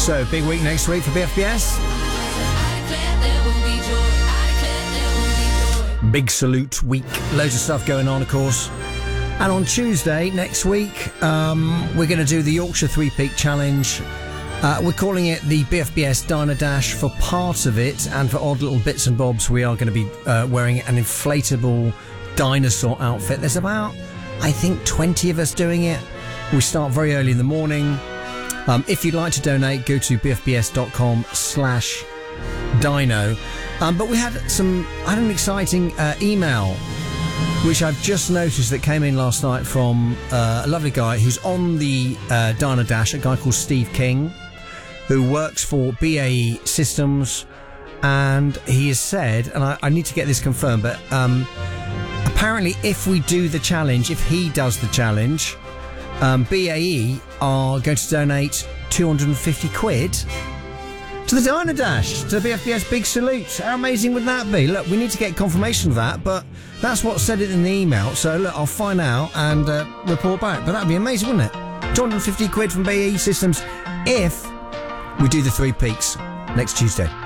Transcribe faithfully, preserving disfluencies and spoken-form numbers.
So, big week next week for B F B S. Big salute week. Loads of stuff going on, of course. And on Tuesday next week, um, we're going to do the Yorkshire Three Peak Challenge. Uh, we're calling it the B F B S Diner Dash for part of it, and for odd little bits and bobs, we are going to be uh, wearing an inflatable dinosaur outfit. There's about, I think, twenty of us doing it. We start very early in the morning. Um, if you'd like to donate, go to bfbs.com slash dino. Um, but we had some, I had an exciting uh, email, which I've just noticed that came in last night from uh, a lovely guy who's on the uh, Diner Dash, a guy called Steve King, who works for B A E Systems, and he has said, and I, I need to get this confirmed, but um, apparently if we do the challenge, if he does the challenge, um, B A E are going to donate two hundred fifty quid to the Diner Dash, to the B F B S Big Salute. How amazing would that be? Look, we need to get confirmation of that, but that's what said it in the email. So look, I'll find out and uh, report back. But that'd be amazing, wouldn't it? two hundred fifty quid from B A E Systems if we do the Three Peaks next Tuesday.